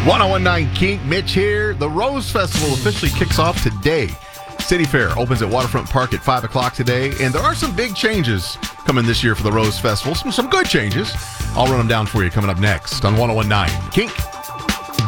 1019 Kink, Mitch here. The Rose Festival officially kicks off today. City Fair opens at Waterfront Park at 5 o'clock today, and there are some big changes coming this year for the Rose Festival. Some good changes. I'll run them down for you coming up next on 1019 Kink.